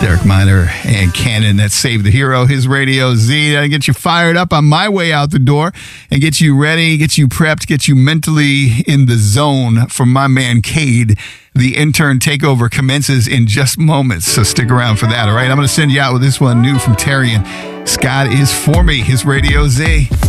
Derek Minor and Cannon, that Save the Hero, his Radio Z. That'll get you fired up on my way out the door and get you ready, get you prepped, get you mentally in the zone for my man Cade. The Intern Takeover commences in just moments, so stick around for that, all right? I'm going to send you out with this one new from Terrian. Scott is for me, his Radio Z.